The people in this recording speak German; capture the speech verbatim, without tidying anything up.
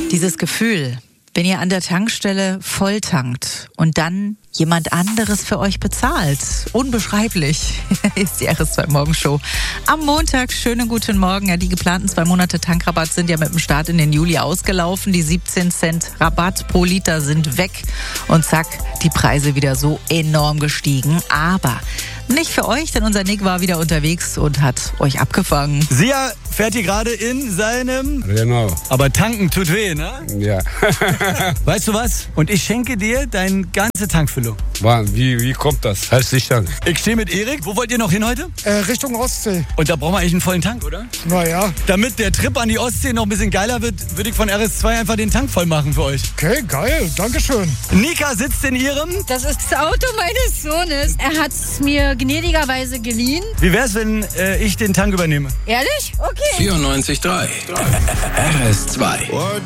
Dieses Gefühl, wenn ihr an der Tankstelle voll tankt und dann jemand anderes für euch bezahlt. Unbeschreiblich ist die R S zwei Morgenshow. Am Montag, schönen guten Morgen. Ja, die geplanten zwei Monate Tankrabatt sind ja mit dem Start in den Juli ausgelaufen. Die siebzehn Cent Rabatt pro Liter sind weg. Und zack, die Preise wieder so enorm gestiegen. Aber nicht für euch, denn unser Nick war wieder unterwegs und hat euch abgefangen. Sia fährt hier gerade in seinem... Genau. Aber tanken tut weh, ne? Ja. Weißt du was? Und ich schenke dir deine ganze Tankfüllung. Mann, wie, wie kommt das? Halt dich an. Ich stehe mit Erik. Wo wollt ihr noch hin heute? Äh, Richtung Ostsee. Und da brauchen wir eigentlich einen vollen Tank, oder? Naja. Damit der Trip an die Ostsee noch ein bisschen geiler wird, würde ich von R S zwei einfach den Tank voll machen für euch. Okay, geil. Dankeschön. Nika sitzt in ihrem... Das ist das Auto meines Sohnes. Er hat es mir gnädigerweise geliehen. Wie wär's, wenn äh, ich den Tank übernehme? Ehrlich? Okay. vierundneunzig Komma drei R S zwei.